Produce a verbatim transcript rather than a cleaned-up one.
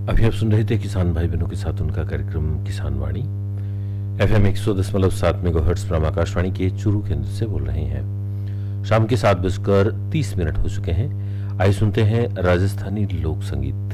अभी आप सुन रहे थे किसान भाई बहनों के साथ उनका कार्यक्रम किसान वाणी। एफ एम एक सौ दशमलव सात मेगा हर्ट्स पर हम आकाशवाणी के चूरू केंद्र से बोल रहे हैं। शाम के सात बजकर तीस मिनट हो चुके हैं। आइए सुनते हैं राजस्थानी लोक संगीत।